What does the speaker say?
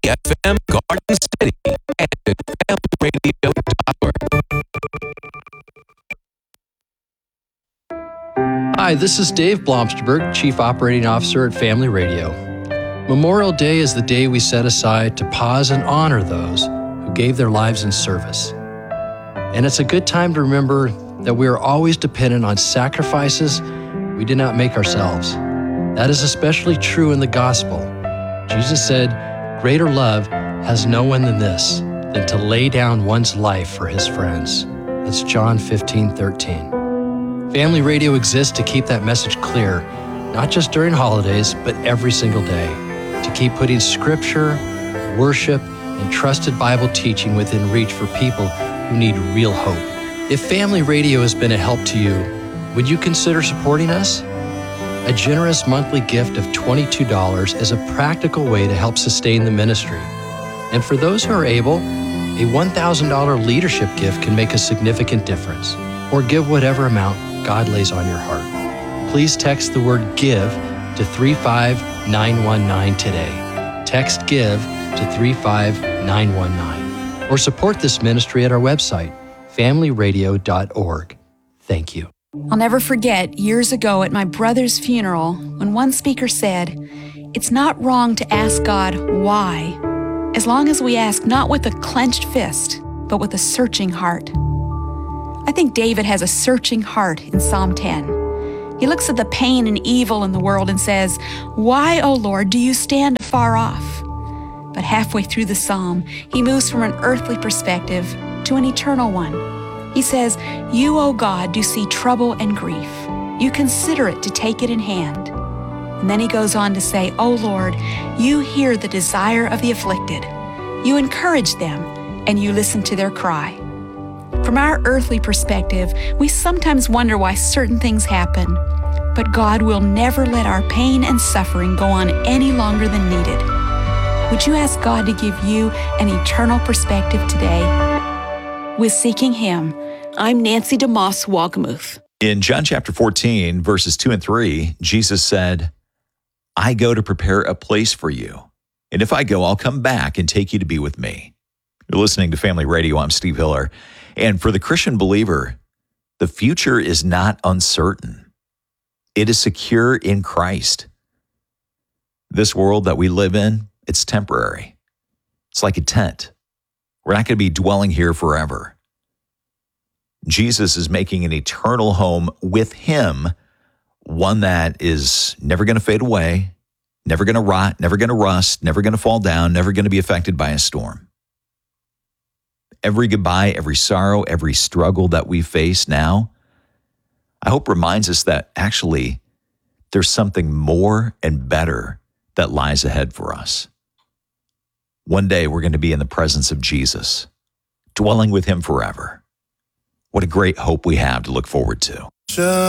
FM, Garden City, and at familyradio.org. Hi, this is Dave Blomsterberg, Chief Operating Officer at Family Radio. Memorial Day is the day we set aside to pause and honor those who gave their lives in service. And it's a good time to remember that we are always dependent on sacrifices we did not make ourselves. That is especially true in the gospel. Jesus said, "Greater love has no one than this, than to lay down one's life for his friends." That's John 15:13. Family Radio exists to keep that message clear, not just during holidays, but every single day, to keep putting scripture, worship, and trusted Bible teaching within reach for people who need real hope. If Family Radio has been a help to you, would you consider supporting us? A generous monthly gift of $22 is a practical way to help sustain the ministry. And for those who are able, a $1,000 leadership gift can make a significant difference. Or give whatever amount God lays on your heart. Please text the word GIVE to 35919 today. Text GIVE to 35919. Or support this ministry at our website, familyradio.org. Thank you. I'll never forget years ago at my brother's funeral when one speaker said, "It's not wrong to ask God why, as long as we ask not with a clenched fist, but with a searching heart." I think David has a searching heart in Psalm 10. He looks at the pain and evil in the world and says, "Why, O Lord, do you stand far off?" But halfway through the psalm, he moves from an earthly perspective to an eternal one. He says, "You, O God, do see trouble and grief. You consider it to take it in hand." And then he goes on to say, "O Lord, you hear the desire of the afflicted. You encourage them, and you listen to their cry." From our earthly perspective, we sometimes wonder why certain things happen, but God will never let our pain and suffering go on any longer than needed. Would you ask God to give you an eternal perspective today? With Seeking Him, I'm Nancy DeMoss Walgamuth. In John chapter 14, verses 2 and 3, Jesus said, "I go to prepare a place for you. And if I go, I'll come back and take you to be with me." You're listening to Family Radio. I'm Steve Hiller. And for the Christian believer, the future is not uncertain. It is secure in Christ. This world that we live in, it's temporary. It's like a tent. We're not going to be dwelling here forever. Jesus is making an eternal home with Him, one that is never going to fade away, never going to rot, never going to rust, never going to fall down, never going to be affected by a storm. Every goodbye, every sorrow, every struggle that we face now, I hope reminds us that actually there's something more and better that lies ahead for us. One day we're going to be in the presence of Jesus, dwelling with Him forever. What a great hope we have to look forward to.